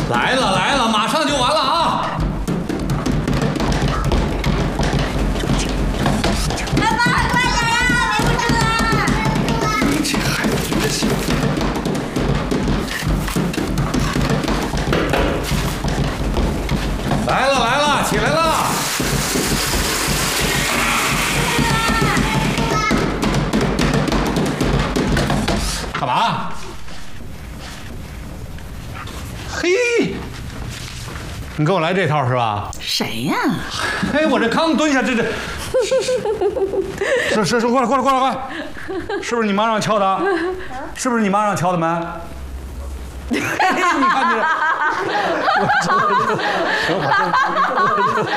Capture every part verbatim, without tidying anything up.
来了来了，马上就完了啊！ 爸爸，快点呀，没不成了！ 这孩子真的是。来了来了，起来了！干嘛？嘿，你给我来这套是吧？ 谁呀？ 嘿，我这刚蹲下，这这，是是是，过来过来过来过来，是不是你妈让敲的？是不是你妈让敲的门？嘿，你看这，我真的，我真的。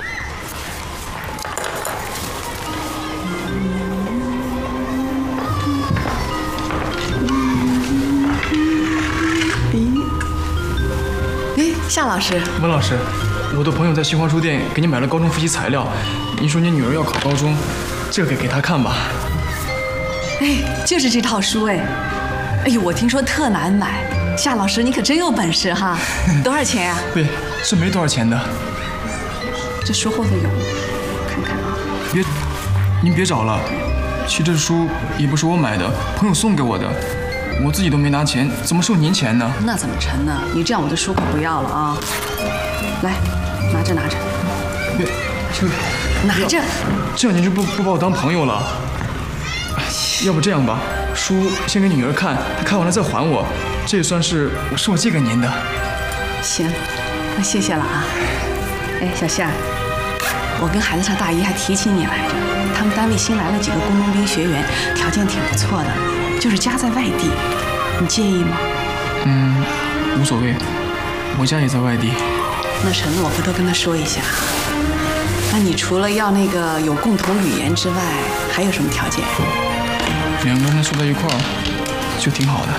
夏老师， 温老师，我的朋友在新华书店给你买了高中复习材料，您说你女儿要考高中，这个给给她看吧。 哎，就是这套书哎，哎呦，我听说特难买，夏老师你可真有本事哈！多少钱呀？ 对，这没多少钱的。 这书后头有，看看啊。 别，您别找了，其实这书也不是我买的，朋友送给我的。我自己都没拿钱，怎么收您钱呢？ 那怎么成呢？你这样我的书可不要了啊！来，拿着拿着。 别，这个拿着。 这样您就不不把我当朋友了。要不这样吧，书先给女儿看，她看完了再还我，这也算是是我借给您的。 行，那谢谢了啊。哎，小夏，我跟孩子上大一还提起你来着。他们单位新来了几个工农兵学员，条件挺不错的。就是家在外地，你介意吗？ 嗯，无所谓，我家也在外地。 那成了，我回头跟他说一下。那你除了要那个有共同语言之外，还有什么条件？ 两个人能凑在一块儿，就挺好的。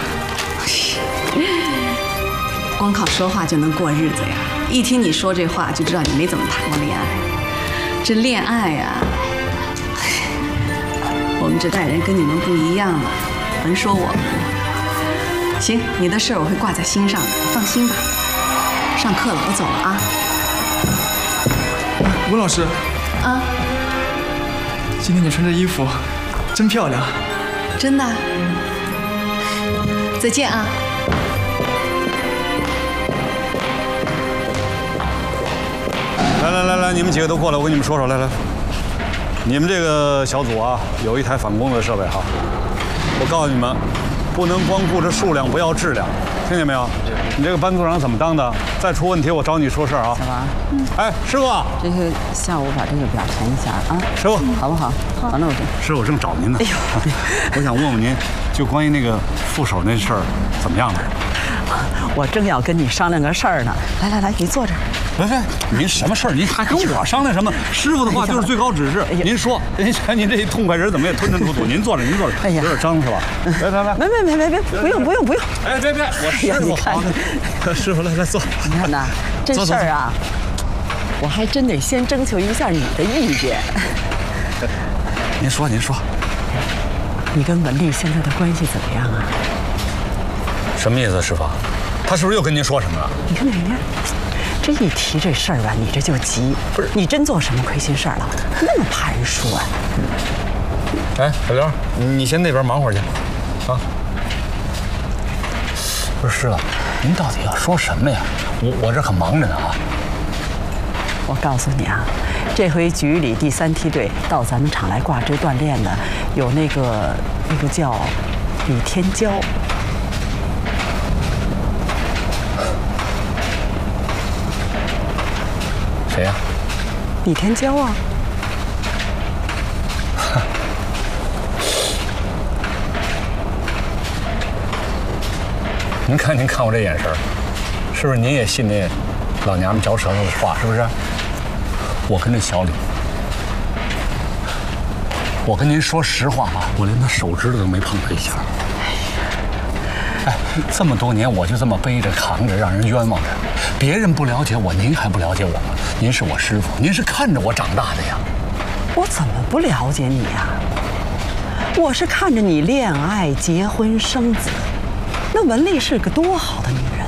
光靠说话就能过日子呀？一听你说这话，就知道你没怎么谈过恋爱。这恋爱呀，我们这代人跟你们不一样了。甭说我们了，行，你的事儿我会挂在心上的，放心吧。上课了，我走了啊。 温老师， 啊， 今天你穿这衣服真漂亮。 真的？再见啊。 来来来来，你们几个都过来，我跟你们说说，来来，你们这个小组啊，有一台反光的设备哈。我告诉你们，不能光顾着数量，不要质量，听见没有？你这个班组长怎么当的？再出问题我找你说事儿啊！ 小王， 嗯，哎，师傅， 这个下午把这个表填一下啊。 师傅， 好不好？好，那我就。 师傅正找您呢。哎呦，我想问问您，就关于那个副手那事儿，怎么样了？ 我正要跟你商量个事儿呢。来来来，你坐这儿。 别别，您什么事儿？您还跟我商量什么？师傅的话就是最高指示。您说，您瞧您这一痛快人怎么也吞吞吐吐。您坐着，您坐着， 哎呀， 有点脏是吧？来来来， 没没没没别，不用不用不用。 哎，别别，我师傅好。师傅来来坐。 你看呐，这事儿啊，我还真得先征求一下你的意见。 您说您说， 你跟文丽现在的关系怎么样啊？ 什么意思，师傅？他是不是又跟您说什么了？ 你看你看。这一提这事儿吧，你这就急。不是你真做什么亏心事儿了？那么怕人说啊？ 哎，小刘，你先那边忙会儿去，啊。不是师傅，您到底要说什么呀？我我这可忙着呢啊。 我告诉你啊，这回局里第三梯队到咱们厂来挂职锻炼的，有那个那个叫李天骄。 谁呀？ 李天骄啊！ 您看，您看我这眼神，是不是您也信那老娘们嚼舌头的话？是不是？我跟这小李，我跟您说实话啊，我连他手指头都没碰他一下。哎，这么多年我就这么背着扛着，让人冤枉着。别人不了解我，您还不了解我吗？您是我师傅，您是看着我长大的呀。 我怎么不了解你呀？我是看着你恋爱、结婚、生子。那文丽是个多好的女人